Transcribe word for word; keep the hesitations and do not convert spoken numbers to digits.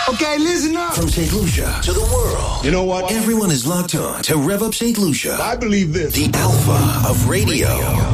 Okay, listen up. From Saint Lucia to the world. You know what? Everyone is locked on to Rev Up Saint Lucia. I believe this. The alpha of radio.